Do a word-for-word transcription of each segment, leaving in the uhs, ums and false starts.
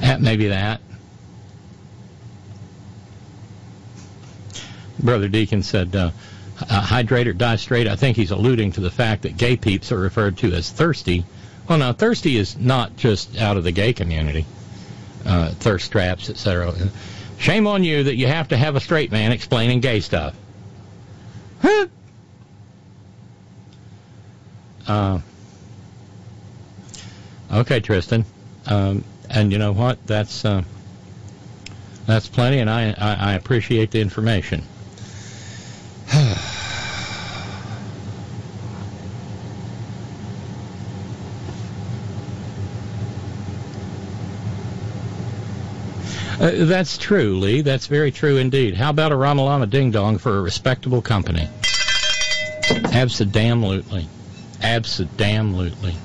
Uh, maybe that. Brother Deacon said, uh, uh, hydrate or die straight. I think he's alluding to the fact that gay peeps are referred to as thirsty. Well, now, thirsty is not just out of the gay community. Uh, thirst traps, et cetera. Shame on you that you have to have a straight man explaining gay stuff. Huh? Uh, okay, Tristan. Um, and you know what? That's uh, that's plenty, and I, I, I appreciate the information. Uh, that's true, Lee. That's very true indeed. How about a Ramalama Ding Dong for a respectable company? Abso-damn-lutely. Abso-damn-lutely.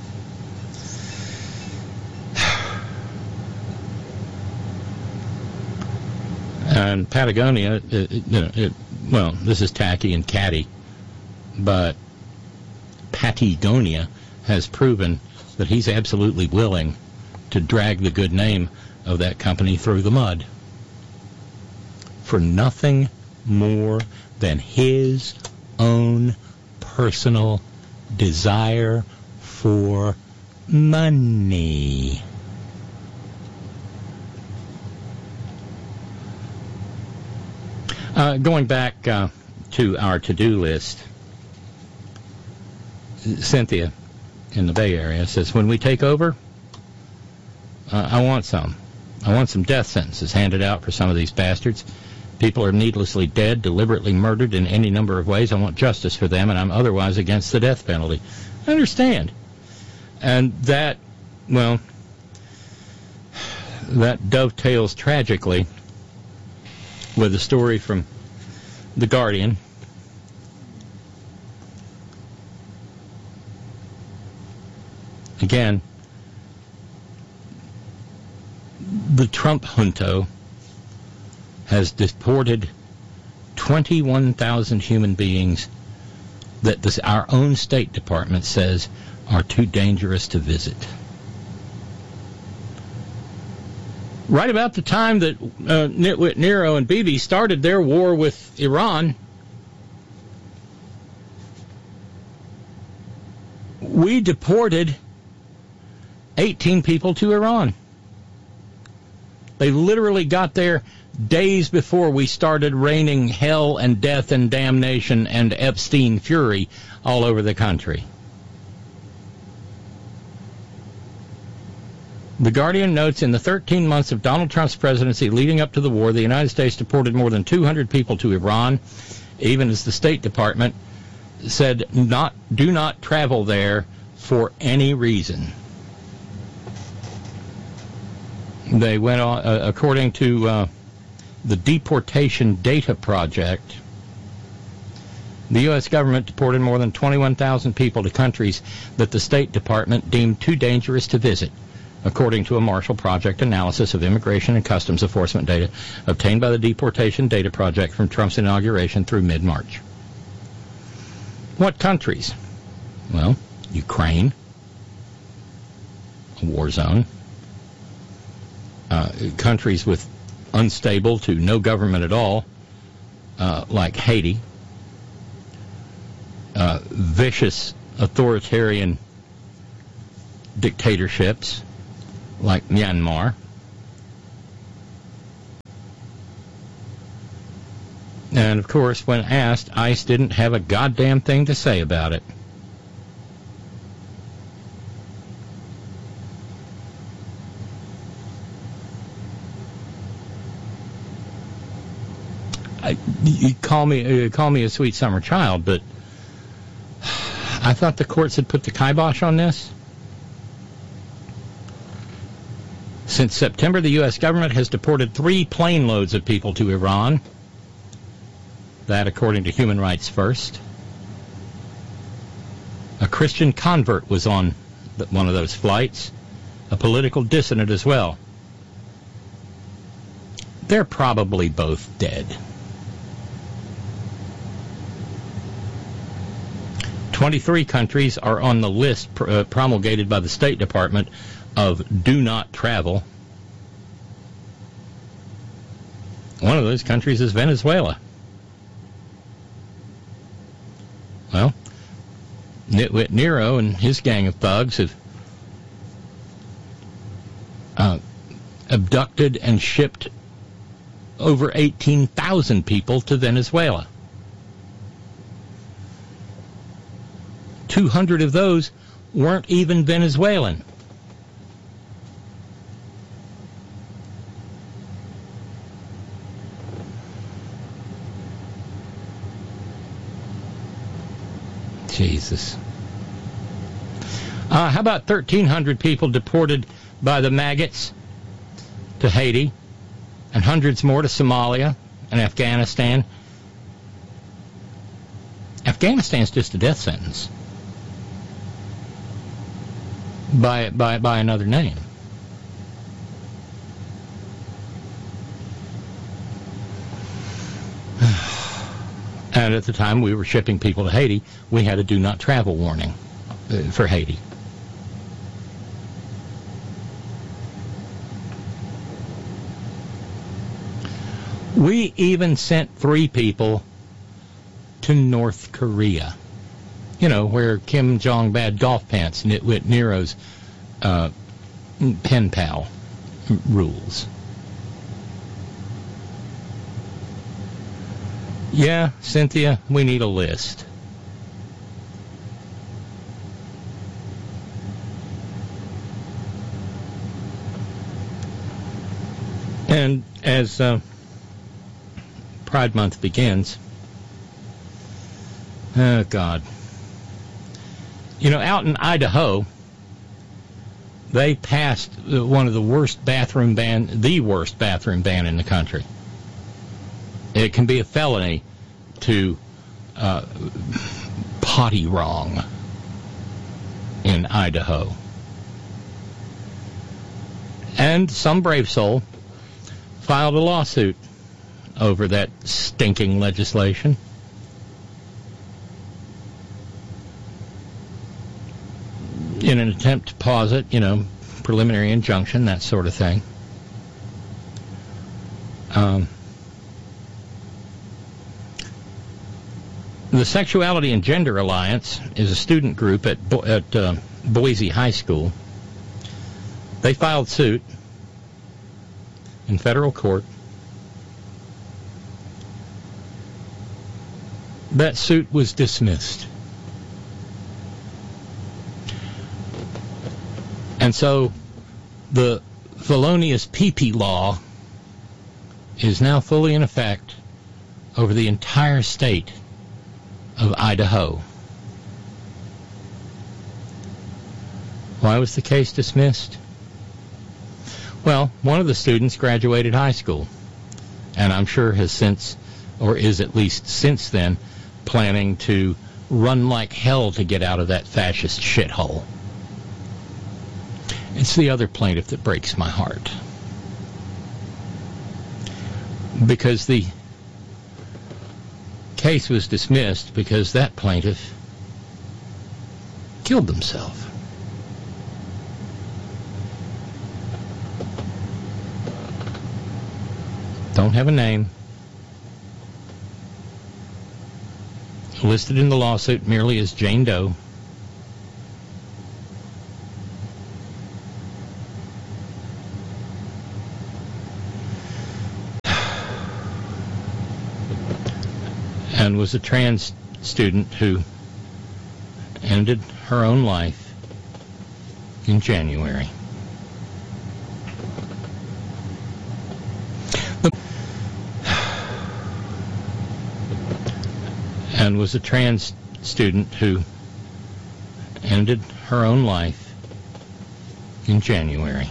And Patagonia, it, it, you know, it, well, this is tacky and catty, but Patagonia has proven that he's absolutely willing to drag the good name of that company through the mud for nothing more than his own personal desire for money. Uh, going back uh, to our to-do list, Cynthia in the Bay Area says, when we take over, uh, I want some. I want some death sentences handed out for some of these bastards. People are needlessly dead, deliberately murdered in any number of ways. I want justice for them, and I'm otherwise against the death penalty. I understand. And that, well, that dovetails tragically with a story from The Guardian. Again, the Trump junto has deported twenty-one thousand human beings that this, our own State Department says are too dangerous to visit. Right about the time that uh, Nitwit Nero and Bibi started their war with Iran, we deported eighteen people to Iran. They literally got there days before we started raining hell and death and damnation and Epstein fury all over the country. The Guardian notes, in the thirteen months of Donald Trump's presidency leading up to the war, the United States deported more than two hundred people to Iran, even as the State Department said not do not travel there for any reason. They went on, uh, according to uh, the Deportation Data Project, the U S government deported more than twenty-one thousand people to countries that the State Department deemed too dangerous to visit, according to a Marshall Project analysis of immigration and customs enforcement data obtained by the Deportation Data Project from Trump's inauguration through mid-March. What countries? Well, Ukraine, a war zone. Uh, countries with unstable to no government at all, uh, like Haiti, uh, vicious authoritarian dictatorships like Myanmar, and of course, when asked, ICE didn't have a goddamn thing to say about it. I, you call me, uh, call me a sweet summer child, but I thought the courts had put the kibosh on this. Since September, the U S government has deported three plane loads of people to Iran. That, according to Human Rights First. A Christian convert was on one of those flights, a political dissident as well. They're probably both dead. twenty-three countries are on the list pr- uh, promulgated by the State Department of do not travel. One of those countries is Venezuela. Well, Nitwit Nero and his gang of thugs have uh, abducted and shipped over eighteen thousand people to Venezuela. two hundred of those weren't even Venezuelan. Jesus. Uh, how about thirteen hundred people deported by the maggots to Haiti, and hundreds more to Somalia and Afghanistan? Afghanistan's just a death sentence by by by another name. And at the time we were shipping people to Haiti, we had a do not travel warning uh, for Haiti. We even sent three people to North Korea. You know, where Kim Jong Bad Golf Pants Nitwit Nero's uh, pen pal rules. Yeah, Cynthia, we need a list. And as uh, Pride Month begins, oh, God. You know, out in Idaho, they passed one of the worst bathroom ban, the worst bathroom ban in the country. It can be a felony to uh, potty wrong in Idaho. And some brave soul filed a lawsuit over that stinking legislation. In an attempt to pause it, you know, preliminary injunction, that sort of thing. Um, the Sexuality and Gender Alliance is a student group at, Bo- at uh, Boise High School. They filed suit in federal court. That suit was dismissed. And so the felonious pee-pee law is now fully in effect over the entire state of Idaho. Why was the case dismissed? Well, one of the students graduated high school, and I'm sure has since, or is at least since then, planning to run like hell to get out of that fascist shithole. It's the other plaintiff that breaks my heart. Because the case was dismissed because that plaintiff killed himself. Don't have a name. Listed in the lawsuit merely as Jane Doe. And was a trans student who ended her own life in January. And was a trans student who ended her own life in January.